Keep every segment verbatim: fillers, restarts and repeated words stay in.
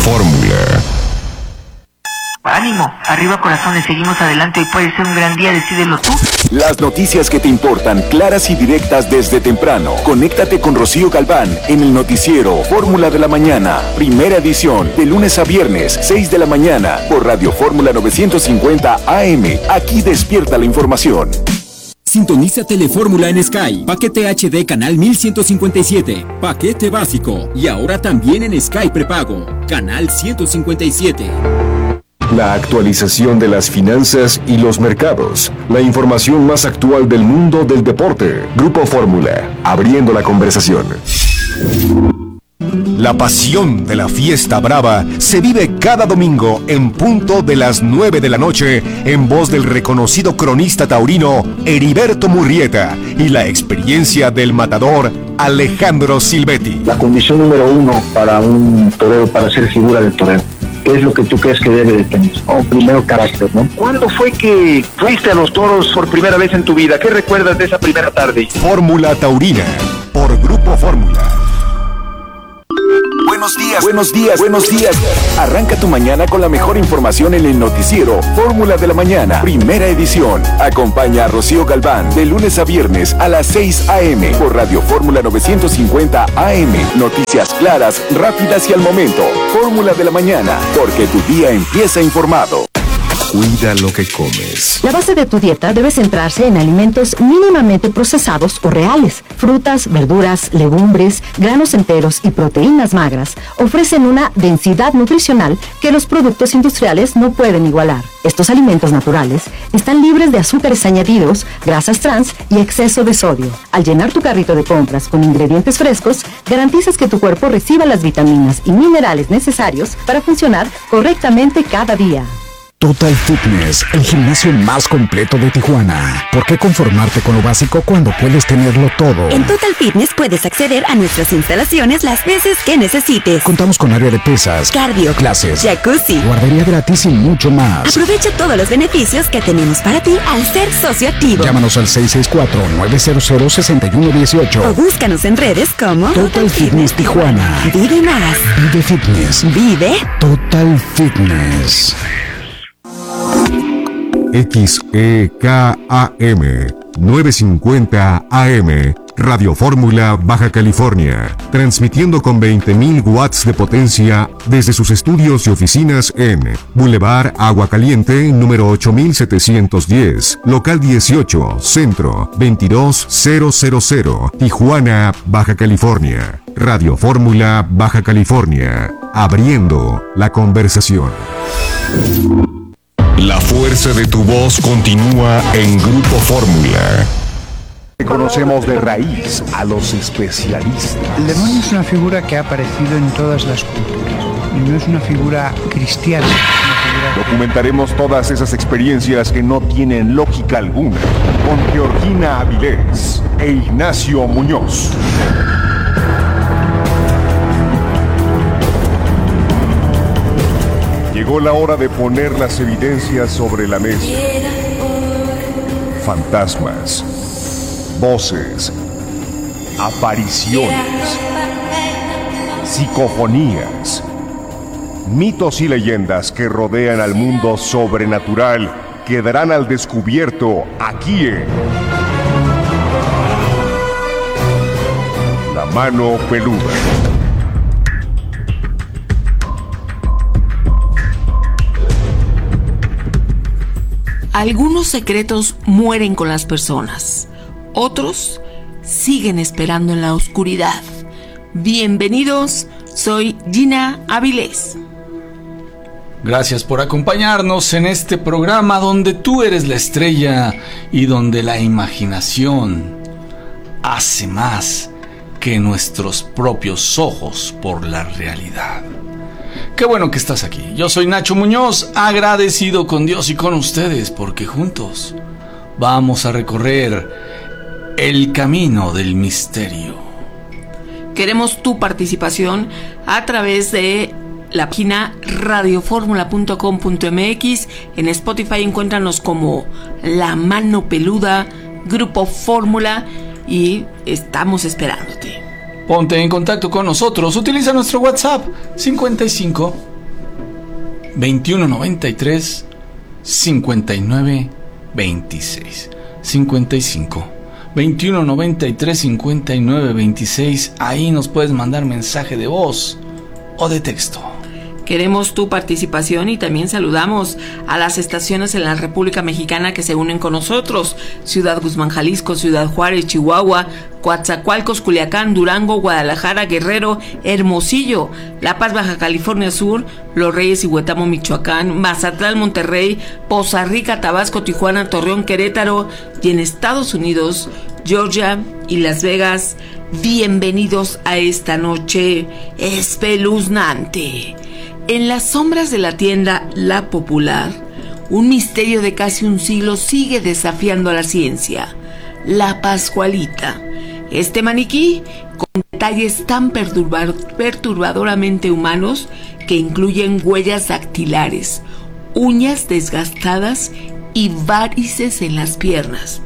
Fórmula. Ánimo, arriba corazones, seguimos adelante, hoy puede ser un gran día, decídelo tú. Las noticias que te importan, claras y directas desde temprano. Conéctate con Rocío Galván en el noticiero Fórmula de la Mañana, primera edición, de lunes a viernes, seis de la mañana, por Radio Fórmula novecientos cincuenta A M. Aquí despierta la información. Sintoniza Telefórmula en Sky, paquete H D canal mil ciento cincuenta y siete, paquete básico, y ahora también en Sky prepago, canal ciento cincuenta y siete. La actualización de las finanzas y los mercados. La información más actual del mundo del deporte. Grupo Fórmula, abriendo la conversación. La pasión de la fiesta brava se vive cada domingo en punto de las nueve de la noche en voz del reconocido cronista taurino Heriberto Murrieta y la experiencia del matador Alejandro Silvetti. La condición número uno para un torero, para ser figura del torero, ¿qué es lo que tú crees que debe de tener? Oh, primero carácter, ¿no? ¿Cuándo fue que fuiste a los toros por primera vez en tu vida? ¿Qué recuerdas de esa primera tarde? Fórmula Taurina, por Grupo Fórmula. Buenos días, buenos días, buenos días. Arranca tu mañana con la mejor información en el noticiero Fórmula de la Mañana, primera edición. Acompaña a Rocío Galván de lunes a viernes a las seis a eme por Radio Fórmula novecientos cincuenta A M. Noticias claras, rápidas y al momento. Fórmula de la Mañana, porque tu día empieza informado. Cuida lo que comes. La base de tu dieta debe centrarse en alimentos mínimamente procesados o reales. Frutas, verduras, legumbres, granos enteros y proteínas magras ofrecen una densidad nutricional que los productos industriales no pueden igualar. Estos alimentos naturales están libres de azúcares añadidos, grasas trans y exceso de sodio. Al llenar tu carrito de compras con ingredientes frescos, garantizas que tu cuerpo reciba las vitaminas y minerales necesarios para funcionar correctamente cada día. Total Fitness, el gimnasio más completo de Tijuana. ¿Por qué conformarte con lo básico cuando puedes tenerlo todo? En Total Fitness puedes acceder a nuestras instalaciones las veces que necesites. Contamos con área de pesas, cardio, clases, jacuzzi, guardería gratis y mucho más. Aprovecha todos los beneficios que tenemos para ti al ser socio activo. Llámanos al seis seis cuatro, nueve cero cero, seis uno uno ocho o búscanos en redes como Total, Total Fitness, Fitness Tijuana. Vive más. Vive Fitness. Vive Total Fitness. X E K A M novecientos cincuenta A M, Radio Fórmula Baja California, transmitiendo con veinte mil watts de potencia desde sus estudios y oficinas en Boulevard Agua Caliente, número ocho mil setecientos diez, local dieciocho, centro, veintidós mil, Tijuana, Baja California. Radio Fórmula Baja California, abriendo la conversación. La fuerza de tu voz continúa en Grupo Fórmula. Conocemos de raíz a los especialistas. El demonio es una figura que ha aparecido en todas las culturas y no es una figura cristiana. Es una figura... Documentaremos todas esas experiencias que no tienen lógica alguna con Georgina Avilés e Ignacio Muñoz. Llegó la hora de poner las evidencias sobre la mesa. Fantasmas, voces, apariciones, psicofonías, mitos y leyendas que rodean al mundo sobrenatural quedarán al descubierto aquí en La Mano Peluda. Algunos secretos mueren con las personas, otros siguen esperando en la oscuridad. Bienvenidos, soy Gina Avilés. Gracias por acompañarnos en este programa donde tú eres la estrella y donde la imaginación hace más que nuestros propios ojos por la realidad. Qué bueno que estás aquí. Yo soy Nacho Muñoz, agradecido con Dios y con ustedes porque juntos vamos a recorrer el camino del misterio. Queremos tu participación a través de la página radio fórmula punto com punto m x. En Spotify encuéntranos como La Mano Peluda, Grupo Fórmula, y estamos esperándote. Ponte en contacto con nosotros, utiliza nuestro WhatsApp cincuenta y cinco, veintiuno noventa y tres, cincuenta y nueve veintiséis. cincuenta y cinco, veintiuno noventa y tres, cincuenta y nueve veintiséis. Ahí nos puedes mandar mensaje de voz o de texto. Queremos tu participación y también saludamos a las estaciones en la República Mexicana que se unen con nosotros: Ciudad Guzmán, Jalisco; Ciudad Juárez, Chihuahua; Coatzacoalcos, Culiacán; Durango, Guadalajara, Guerrero, Hermosillo; La Paz, Baja California Sur; Los Reyes y Huetamo, Michoacán; Mazatlán, Monterrey; Poza Rica, Tabasco; Tijuana, Torreón, Querétaro; y en Estados Unidos, Georgia y Las Vegas. Bienvenidos a esta noche espeluznante. En las sombras de la tienda La Popular, un misterio de casi un siglo sigue desafiando a la ciencia: la Pascualita. Este maniquí, con detalles tan perturbar, perturbadoramente humanos, que incluyen huellas dactilares, uñas desgastadas y varices en las piernas,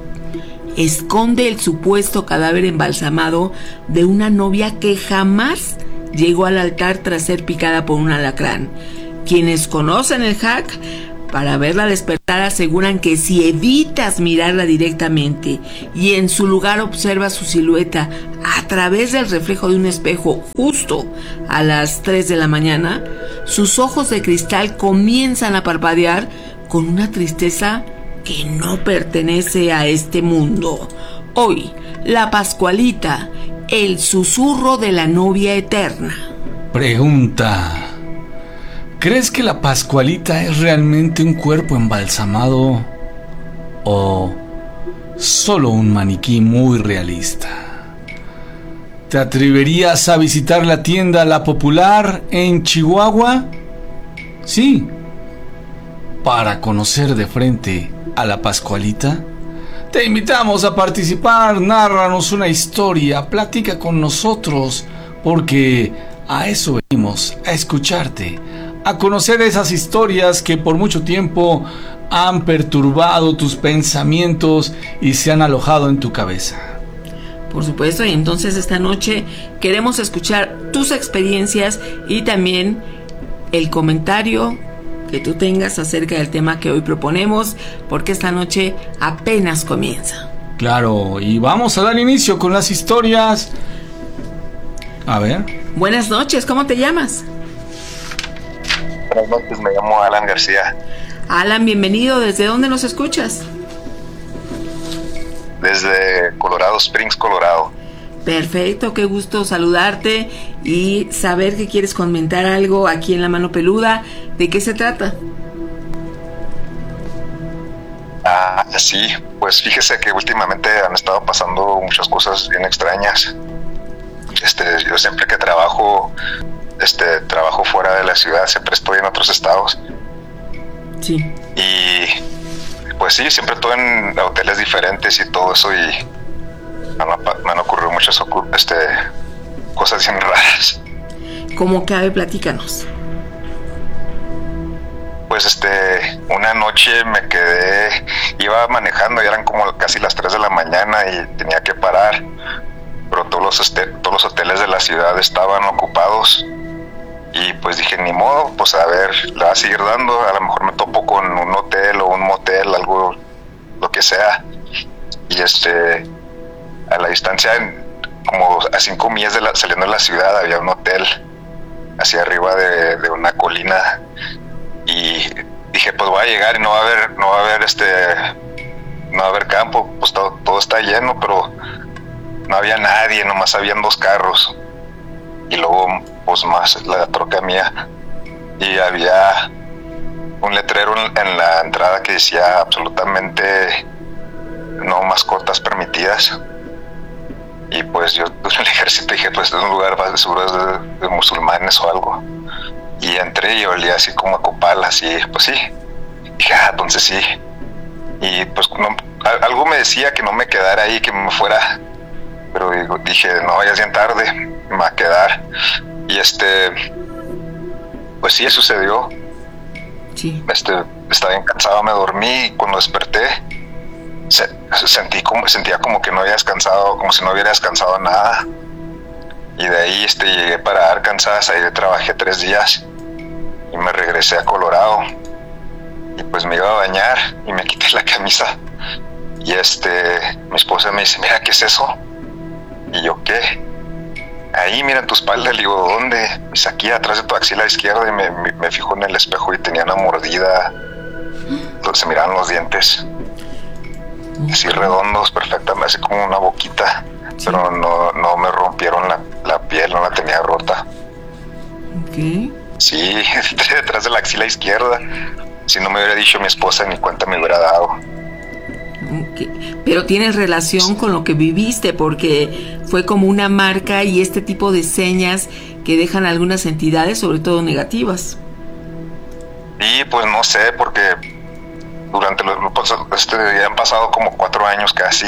esconde el supuesto cadáver embalsamado de una novia que jamás llegó al altar tras ser picada por un alacrán. Quienes conocen el hack, para verla despertar, aseguran que si evitas mirarla directamente y en su lugar observas su silueta a través del reflejo de un espejo justo a las tres de la mañana, sus ojos de cristal comienzan a parpadear con una tristeza que no pertenece a este mundo. Hoy, la Pascualita, el susurro de la novia eterna. Pregunta: ¿crees que la Pascualita es realmente un cuerpo embalsamado o solo un maniquí muy realista? ¿Te atreverías a visitar la tienda La Popular en Chihuahua? Sí, para conocer de frente a la Pascualita. Te invitamos a participar, nárranos una historia, platica con nosotros, porque a eso venimos, a escucharte, a conocer esas historias que por mucho tiempo han perturbado tus pensamientos y se han alojado en tu cabeza. Por supuesto, y entonces esta noche queremos escuchar tus experiencias y también el comentario que tú tengas acerca del tema que hoy proponemos, porque esta noche apenas comienza. Claro, y vamos a dar inicio con las historias. A ver. Buenas noches, ¿cómo te llamas? Buenas noches, me llamo Alan García. Alan, bienvenido. ¿Desde dónde nos escuchas? Desde Colorado Springs, Colorado. Perfecto, qué gusto saludarte y saber que quieres comentar algo aquí en La Mano Peluda. ¿De qué se trata? Ah, sí, pues fíjese que últimamente han estado pasando muchas cosas bien extrañas. Este, yo siempre que trabajo, este, trabajo fuera de la ciudad, siempre estoy en otros estados. Sí. Y pues sí, siempre estoy en hoteles diferentes y todo eso, y me han, me han ocurrido muchas este, cosas bien raras. ¿Cómo cabe? Platícanos. Pues este, una noche me quedé, iba manejando y eran como casi las tres de la mañana y tenía que parar, pero todos los, este, todos los hoteles de la ciudad estaban ocupados y pues dije, ni modo, pues a ver, la voy a seguir dando, a lo mejor me topo con un hotel o un motel, algo, lo que sea. Y este, a la distancia, como a cinco millas de la, saliendo de la ciudad, había un hotel hacia arriba de, de una colina. Y dije, pues voy a llegar y no va a haber, no va a haber este, no va a haber campo, pues todo, todo está lleno, pero no había nadie, nomás habían dos carros. Y luego, pues más la troca mía. Y había un letrero en, en la entrada que decía absolutamente no mascotas permitidas. Y pues yo en el ejército dije, pues es un lugar seguro de, de musulmanes o algo. Y entré y olía así como a copal, así, pues sí. Dije, ah, entonces sí. Y pues no, algo me decía que no me quedara ahí, que me fuera. Pero digo, dije, no, ya es bien tarde, me va a quedar. Y este, pues sí, sucedió. Sí. Este, estaba bien cansado, me dormí y cuando desperté, se, sentí como, sentía como que no había descansado, como si no hubiera descansado nada. Y de ahí este, llegué para Arkansas, ahí trabajé tres días y y me regresé a Colorado y pues me iba a bañar y me quité la camisa y este mi esposa me dice, mira, ¿qué es eso? Y yo, ¿qué? Ahí, mira en tu espalda. Le digo, ¿dónde? Pues aquí atrás de tu axila izquierda. Y me, me, me fijo en el espejo y tenía una mordida, se miraban los dientes así redondos, perfectamente, así como una boquita, sí. Pero no, no me rompieron la, la piel, no la tenía rota. ¿Qué? Sí, detrás de la axila izquierda. Si no me hubiera dicho mi esposa, ni cuenta me hubiera dado. Okay. Pero tienes relación con lo que viviste, porque fue como una marca y este tipo de señas que dejan algunas entidades, sobre todo negativas. Sí, pues no sé, porque durante los grupos este, han pasado como cuatro años casi.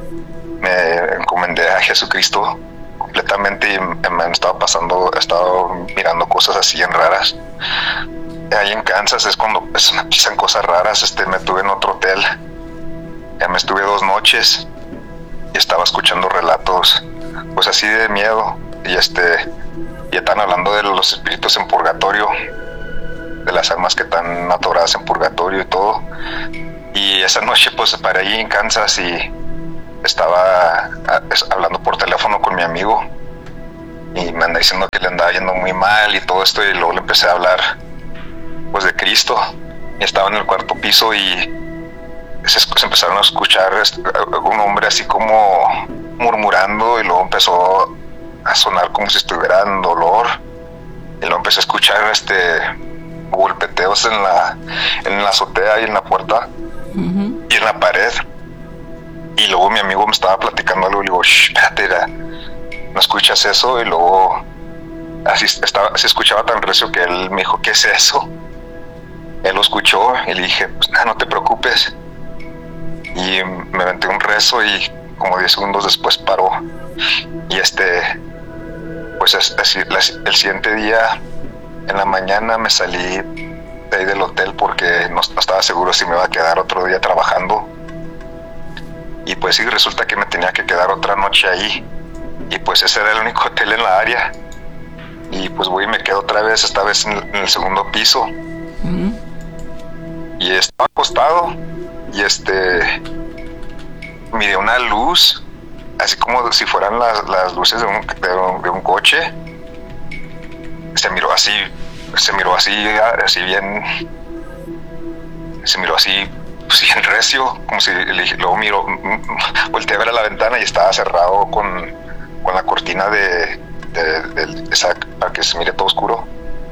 Me encomendé a Jesucristo completamente y me han estado pasando, he estado mirando cosas así bien raras. Ahí en Kansas es cuando pues, me pisan cosas raras. Este, me tuve en otro hotel. Ya me estuve dos noches y estaba escuchando relatos, pues así de miedo. Y este, y están hablando de los espíritus en purgatorio, de las almas que están atoradas en purgatorio y todo. Y esa noche pues paré ahí en Kansas y estaba hablando por teléfono con mi amigo y me anda diciendo que le andaba yendo muy mal y todo esto, y luego le empecé a hablar pues de Cristo. Y estaba en el cuarto piso y se, se empezaron a escuchar este, un hombre así como murmurando, y luego empezó a sonar como si estuviera en dolor, y luego empecé a escuchar este golpeteos en la en la azotea y en la puerta, uh-huh, y en la pared. Y luego mi amigo me estaba platicando algo y le digo, shh, espérate, era, ¿no escuchas eso? Y luego así estaba, se escuchaba tan recio que él me dijo, ¿qué es eso? Él lo escuchó y le dije, pues nada, no te preocupes. Y me aventé un rezo y como diez segundos después paró. Y este, pues así, el siguiente día en la mañana me salí de ahí del hotel porque no, no estaba seguro si me iba a quedar otro día trabajando. Y pues sí, resulta que me tenía que quedar otra noche ahí. Y pues ese era el único hotel en la área. Y pues voy y me quedo otra vez, esta vez en el, en el segundo piso. Uh-huh. Y estaba acostado y este miré una luz, así como si fueran las, las luces de un, de, un, de un coche. Se miró así, se miró así, así bien, se miró así, pues bien recio, como si le, luego miro, volteé a ver a la ventana y estaba cerrado con, con la cortina de, de, de, de esa, para que se mire todo oscuro.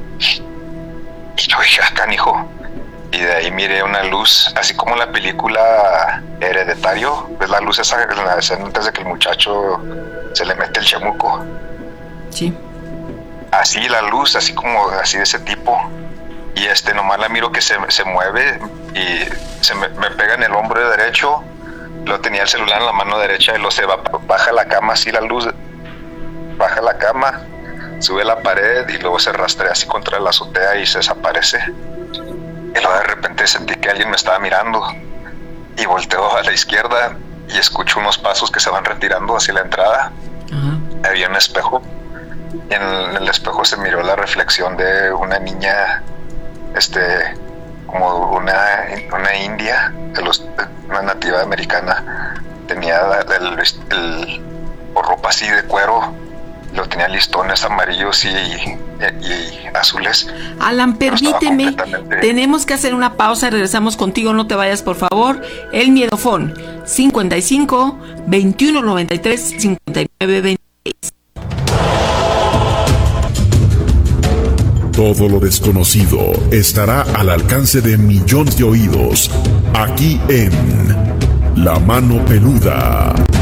Y yo dije, ah, canijo. Y de ahí miré una luz, así como en la película Hereditario, ves la luz esa en la escena antes de que el muchacho se le mete el chamuco. Sí. Así la luz, así como así de ese tipo. Y este nomás la miro que se, se mueve y se me, me pega en el hombro derecho. Luego tenía el celular en la mano derecha y lo se va, baja la cama así la luz, baja la cama, sube la pared y luego se rastrea así contra la azotea y se desaparece. Y luego de repente sentí que alguien me estaba mirando y volteo a la izquierda y escucho unos pasos que se van retirando hacia la entrada. Uh-huh. Había un espejo y en el, en el espejo se miró la reflexión de una niña, este, como una, una india, de los, una nativa americana. Tenía el, el, el, o ropa así de cuero, lo tenía listones amarillos y, y, y azules. Alan, permíteme, tenemos que hacer una pausa y regresamos contigo, no te vayas por favor. El Miedofón, cincuenta y cinco, veintiuno noventa y tres, cincuenta y nueve veintiséis. Todo lo desconocido estará al alcance de millones de oídos, aquí en La Mano Peluda.